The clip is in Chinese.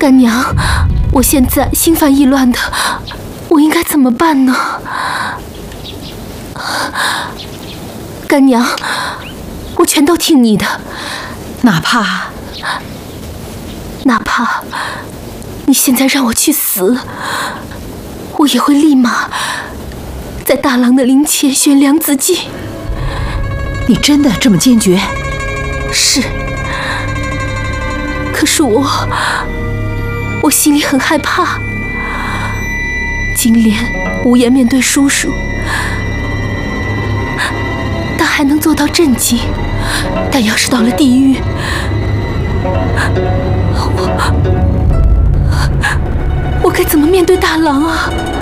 干娘，我现在心烦意乱的，我应该怎么办呢？干娘，我全都听你的， 哪怕你现在让我去死，我也会立马在大郎的灵前悬梁自尽。 你真的这么坚决？ 是。可是我心里很害怕。金莲无颜面对叔叔，他还能做到镇静，但要是到了地狱，我该怎么面对大郎啊？